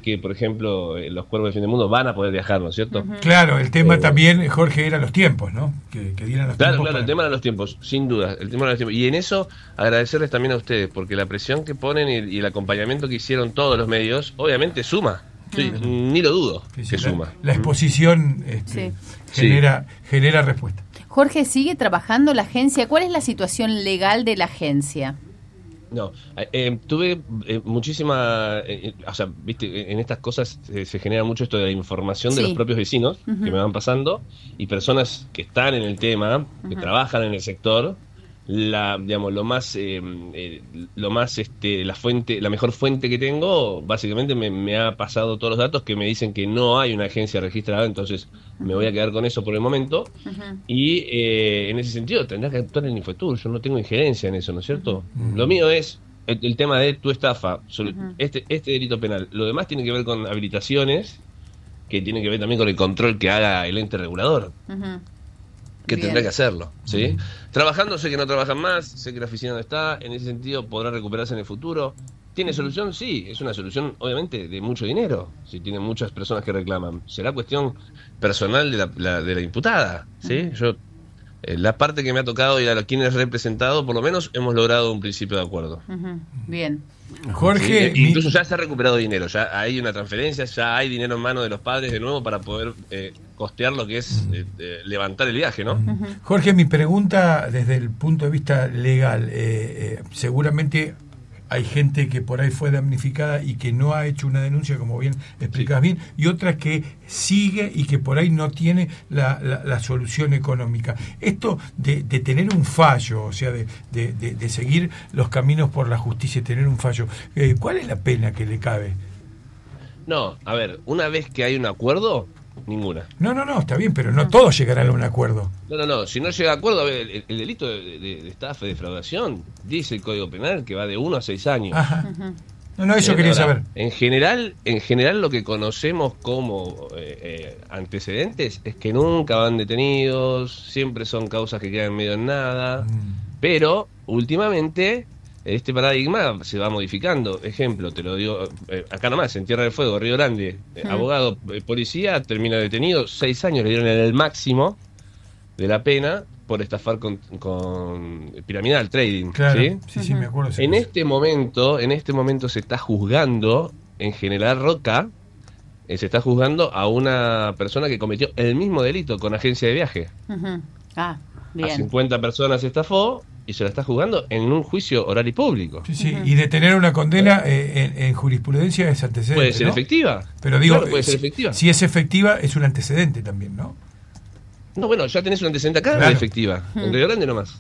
que, por ejemplo, los cuervos de fin del mundo van a poder viajar, ¿no es cierto? Claro, el tema también, Jorge, era los tiempos, ¿no? Que dieran los tiempos. Claro, el tema de los tiempos, sin duda, el tema de los tiempos. Y en eso agradecerles también a ustedes, porque la presión que ponen y el acompañamiento que hicieron todos los medios, obviamente suma. Sí, ni lo dudo que suma. La exposición genera respuesta. Jorge, ¿sigue trabajando la agencia? ¿Cuál es la situación legal de la agencia? No, tuve muchísima, o sea, viste, en estas cosas se genera mucho esto de la información de los propios vecinos que me van pasando y personas que están en el tema, que trabajan en el sector. La mejor fuente que tengo, básicamente me ha pasado todos los datos que me dicen que no hay una agencia registrada, entonces me voy a quedar con eso por el momento. Y en ese sentido tendrás que actuar en Infotur, yo no tengo injerencia en eso, ¿no es cierto? Lo mío es el tema de tu estafa, este delito penal. Lo demás tiene que ver con habilitaciones, que tiene que ver también con el control que haga el ente regulador. Que tendrá que hacerlo, ¿sí? Trabajando, sé que no trabajan más, sé que la oficina no está, en ese sentido podrá recuperarse en el futuro. ¿Tiene solución? Sí, es una solución obviamente de mucho dinero, si tiene muchas personas que reclaman. Será cuestión personal de la imputada, ¿sí? Yo, la parte que me ha tocado y a quienes he representado, por lo menos hemos logrado un principio de acuerdo. Bien. Jorge, sí, incluso ya se ha recuperado dinero, ya hay una transferencia, ya hay dinero en mano de los padres de nuevo para poder costear lo que es levantar el viaje, ¿no? Jorge, mi pregunta desde el punto de vista legal, seguramente hay gente que por ahí fue damnificada y que no ha hecho una denuncia, como bien explicás bien, y otra que sigue y que por ahí no tiene la solución económica. Esto de tener un fallo, o sea, de seguir los caminos por la justicia y tener un fallo, ¿cuál es la pena que le cabe? No, a ver, una vez que hay un acuerdo, ninguna. No, está bien, pero no todos llegarán a un acuerdo. No, si no llega a acuerdo, a ver, el delito de estafa y defraudación, dice el Código Penal que va de 1 a 6 años. Ajá. No, eso quería saber. En general lo que conocemos como antecedentes es que nunca van detenidos, siempre son causas que quedan medio en nada, pero últimamente este paradigma se va modificando. Ejemplo, te lo digo, acá nomás, en Tierra del Fuego, Río Grande, abogado, policía, termina detenido, 6 años le dieron el máximo de la pena por estafar con piramidal trading. Claro, ¿sí? Sí, me acuerdo. En este momento se está juzgando en General Roca, se está juzgando a una persona que cometió el mismo delito con agencia de viaje. Bien. A 50 personas estafó y se la está juzgando en un juicio oral y público. Sí, y de tener una condena en jurisprudencia es antecedente. Puede ser, ¿no?, efectiva. Pero digo, claro, puede ser efectiva. Si es efectiva, es un antecedente también, ¿no? No, bueno, ya tenés un antecedente acá, claro. Efectiva. En Río Grande nomás.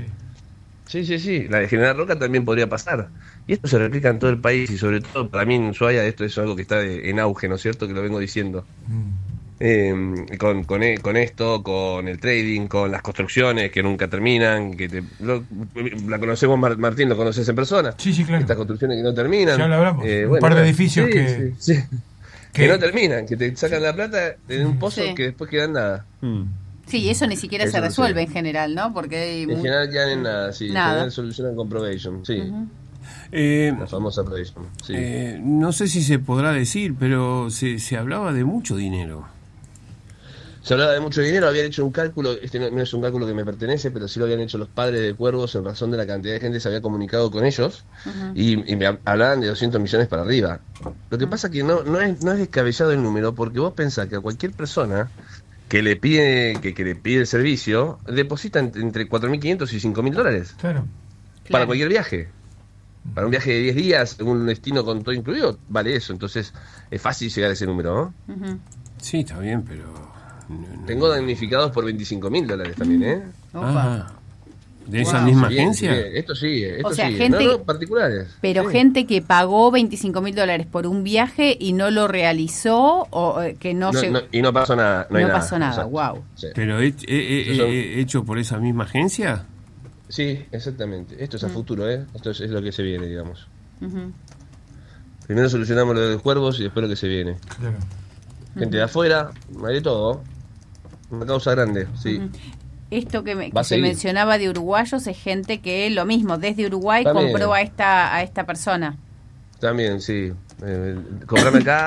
Sí. La de General Roca también podría pasar. Y esto se replica en todo el país y sobre todo para mí en Ushuaia esto es algo que está en auge, ¿no es cierto? Que lo vengo diciendo. Con esto, con el trading, con las construcciones que nunca terminan, la conocemos, Martín, lo conoces en persona. Sí, claro. Estas construcciones que no terminan. Ya lo hablamos. Un par de edificios que no terminan, que te sacan la plata en un pozo que después queda en nada. Sí, eso ni siquiera se resuelve en general, ¿no? Porque en general quedan en nada, sí. Nada. En general solucionan con probation, sí. La famosa probation, sí. No sé si se podrá decir, pero se hablaba de mucho dinero. Se hablaba de mucho dinero, habían hecho un cálculo, no es un cálculo que me pertenece, pero sí lo habían hecho los padres de Cuervos en razón de la cantidad de gente que se había comunicado con ellos, y me hablaban de 200 millones para arriba. Lo que pasa que no es descabellado el número, porque vos pensás que a cualquier persona que le pide el servicio, deposita entre 4.500 y 5.000 dólares. Claro. Para cualquier viaje. Para un viaje de 10 días, un destino con todo incluido, vale eso. Entonces, es fácil llegar a ese número, ¿no? Sí, está bien, pero... Tengo damnificados por 25.000 dólares también, ¿eh? ¿De esa misma agencia? Esto sigue, o sea, sigue. Gente, no, particulares. Pero gente que pagó 25.000 dólares por un viaje y no lo realizó, o que no llegó. Y no pasó nada. No pasó nada, wow. Sí. ¿Pero hecho por esa misma agencia? Sí, exactamente. Esto es a futuro, ¿eh? Esto es lo que se viene, digamos. Primero solucionamos lo de los cuervos y después lo que se viene. Claro. Gente de afuera, hay de todo. Una causa grande, sí. Esto que se mencionaba de uruguayos es gente que lo mismo, desde Uruguay también compró a esta persona. También, sí. Comprame acá,